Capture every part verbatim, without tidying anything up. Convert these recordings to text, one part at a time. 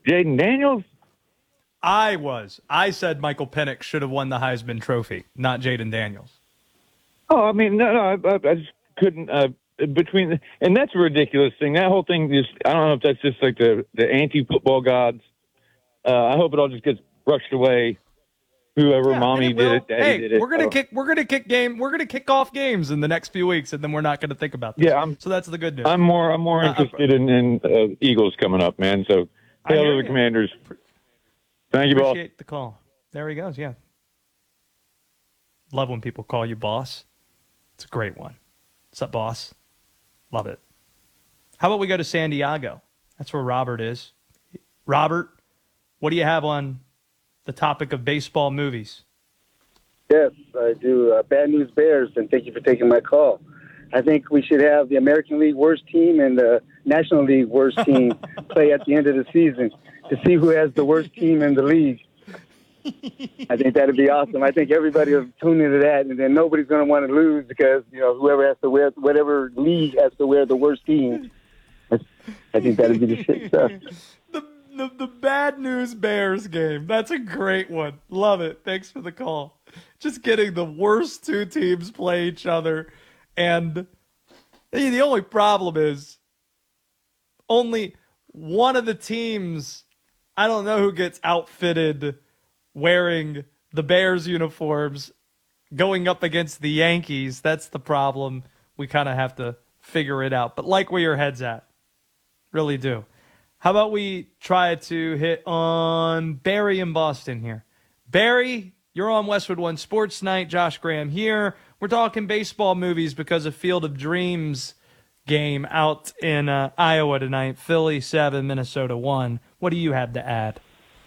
Jaden Daniels? I was. I said Michael Penix should have won the Heisman Trophy, not Jaden Daniels. Oh, I mean, no, no, I, I, I just couldn't. Uh, between the, and that's a ridiculous thing. That whole thing just. I don't know if that's just like the the anti-football gods. Uh, I hope it all just gets brushed away. Whoever Yeah, mommy it did will. it, daddy Hey, did it. we're gonna kick. We're gonna kick game. We're gonna kick off games in the next few weeks, and then we're not gonna think about this. Yeah, I'm. So that's the good news. I'm more. I'm more Uh, interested in, in uh, Eagles coming up, man. So I hail hear to the you. Commanders. Thank you, boss. Appreciate the call. There he goes. Yeah. Love when people call you boss. It's a great one. What's up, boss? Love it. How about we go to San Diego? That's where Robert is. Robert, what do you have on the topic of baseball movies? Yes, I do. Uh, Bad News Bears, and thank you for taking my call. I think we should have the American League worst team and the National League worst team play at the end of the season to see who has the worst team in the league. I think that'd be awesome. I think everybody will tune into that, and then nobody's going to want to lose because, you know, whoever has to wear, whatever league has to wear the worst team. I think that'd be the shit stuff. The, the, the Bad News Bears game. That's a great one. Love it. Thanks for the call. Just getting the worst two teams play each other. And the only problem is only one of the teams, I don't know who gets outfitted wearing the Bears uniforms going up against the Yankees. That's the problem. We kind of have to figure it out. But like where your head's at. Really do. How about we try to hit on Barry in Boston here? Barry, you're on Westwood One Sports Night. Josh Graham here. We're talking baseball movies because of Field of Dreams game out in uh, Iowa tonight. Philly seven, Minnesota one. What do you have to add?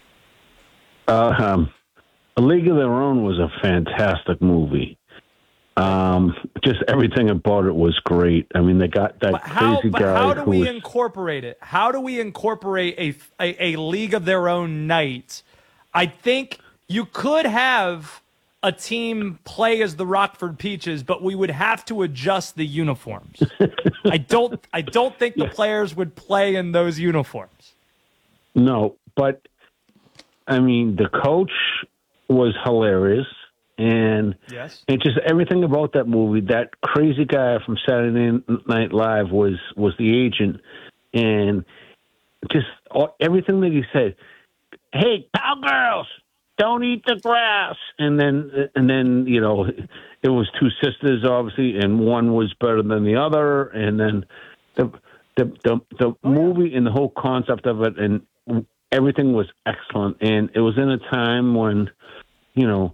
Uh, um, A League of Their Own was a fantastic movie. Um, just everything about it was great. I mean, they got that But how, crazy but guy how do who we was, incorporate it? How do we incorporate a, a, a League of Their Own night? I think you could have a team play as the Rockford Peaches, but we would have to adjust the uniforms. I don't I don't think the players would play in those uniforms. No, but I mean, the coach was hilarious. And yes. and just everything about that movie, that crazy guy from Saturday Night Live was, was the agent. And just all, everything that he said, hey, cowgirls, don't eat the grass. And then, and then you know, it was two sisters, obviously, and one was better than the other. And then the the the, the oh, movie yeah. and the whole concept of it and everything was excellent. And it was in a time when, you know,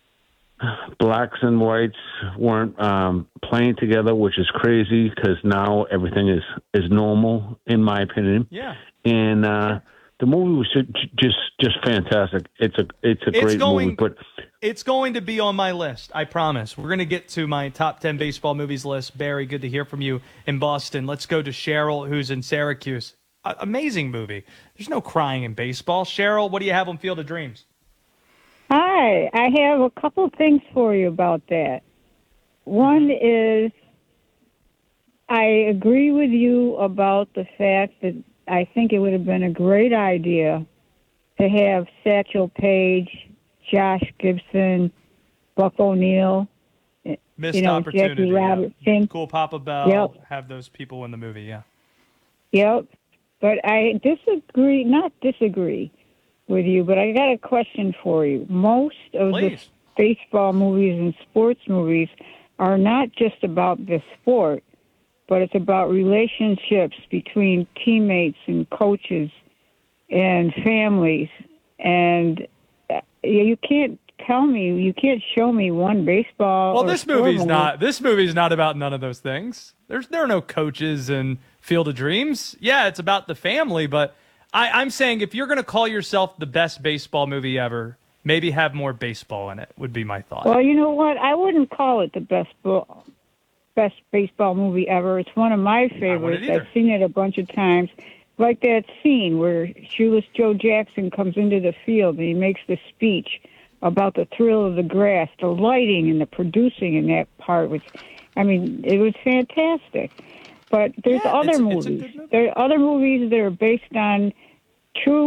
blacks and whites weren't um, playing together, which is crazy because now everything is, is normal, in my opinion. Yeah. And uh, the movie was just just fantastic. It's a it's a it's great going, movie, but it's going to be on my list. I promise. We're going to get to my top ten baseball movies list. Barry, good to hear from you in Boston. Let's go to Cheryl, who's in Syracuse. A- amazing movie. There's no crying in baseball. Cheryl, what do you have on Field of Dreams? Hi, I have a couple things for you about that. One is I agree with you about the fact that I think it would have been a great idea to have Satchel Paige, Josh Gibson, Buck O'Neill, Missed you know, opportunity. Jackie Yeah. Robinson. Cool Papa Bell. Yep. Have those people in the movie, yeah. Yep. But I disagree, not disagree with you, but I got a question for you. Most of Please. the baseball movies and sports movies are not just about the sport, but it's about relationships between teammates and coaches and families. And uh, you can't tell me, you can't show me one baseball. Well, or this sport movie's movie. not. This movie's not about none of those things. There's there are no coaches in Field of Dreams. Yeah, it's about the family, but I, I'm saying if you're going to call yourself the best baseball movie ever, maybe have more baseball in it. Would be my thought. Well, you know what? I wouldn't call it the best bo- best baseball movie ever. It's one of my favorites. either. I've seen it a bunch of times. Like that scene where Shoeless Joe Jackson comes into the field and he makes the speech about the thrill of the grass, the lighting and the producing in that part. Which, I mean, it was fantastic. But there's Yeah, other it's- it's a movies. good movie. There are other movies that are based on true